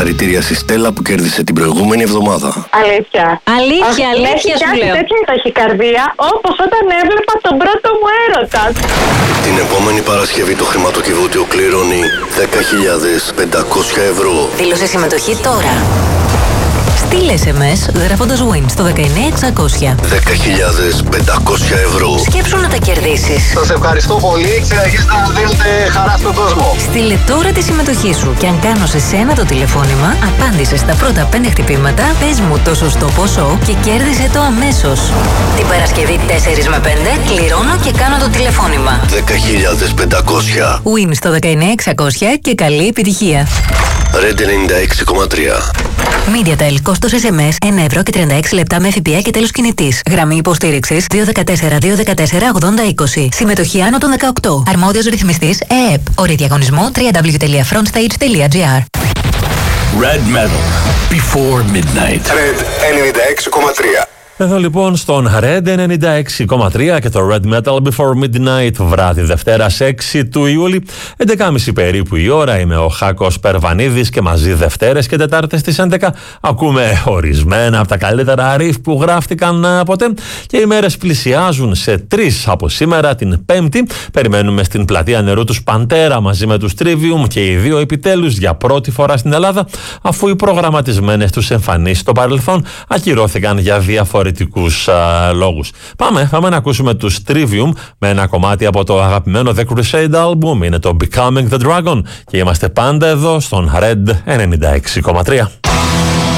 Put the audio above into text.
συγχαρητήρια στη Στέλλα που κέρδισε την προηγούμενη εβδομάδα. Αλήθεια. Αλήθεια σου λέω. Τέτοια ταχυκαρδία όπως όταν έβλεπα τον πρώτο μου έρωτα. Την επόμενη Παρασκευή το χρηματοκιβώτιο κληρώνει 10.500 ευρώ. Δήλωσε συμμετοχή τώρα. Στείλε SMS γράφοντας WIN στο 19600. 10.500 ευρώ. Σκέψου να τα κερδίσεις. Σας ευχαριστώ πολύ. Συνεχίστε να δίνετε χαρά στον κόσμο. Στείλε τώρα τη συμμετοχή σου και αν κάνω σε σένα το τηλεφώνημα, απάντησε στα πρώτα 5 χτυπήματα, πες μου το σωστό ποσό και κέρδισε το αμέσως. Την Παρασκευή 4 με 5 κληρώνω και κάνω το τηλεφώνημα. 10.500. WIN στο 19600 και καλή επιτυχία. Red 96,3. MediaTel, κόστος SMS 1 ευρώ και 36 λεπτά με ΦΠΑ και τέλος κινητής. Γραμμή υποστήριξης 214-214-8020. Συμμετοχή άνω των 18. Αρμόδιος ρυθμιστής ΕΕΠ. Όροι διαγωνισμού www.frontstage.gr. Red Metal. Before Midnight. Red 96,3. Εδώ λοιπόν στον Red 96,3 και το Red Metal Before Midnight, βράδυ Δευτέρας 6 του Ιούλη, 11.30 περίπου η ώρα. Είμαι ο Χάκος Περβανίδης και μαζί Δευτέρες και Τετάρτες στις 11 ακούμε ορισμένα από τα καλύτερα ριφ που γράφτηκαν ποτέ και οι μέρες πλησιάζουν σε 3 από σήμερα, την Πέμπτη. Περιμένουμε στην πλατεία νερού τους Παντέρα μαζί με τους Trivium και οι δύο επιτέλους για πρώτη φορά στην Ελλάδα, αφού οι προγραμματισμένες τους εμφανίσεις στο παρελθόν ακυρώθηκαν για διαφορετικούς λόγους. Πάμε να ακούσουμε τους Trivium με ένα κομμάτι από το αγαπημένο The Crusade album. Είναι το Becoming the Dragon και είμαστε πάντα εδώ στον Red 96,3.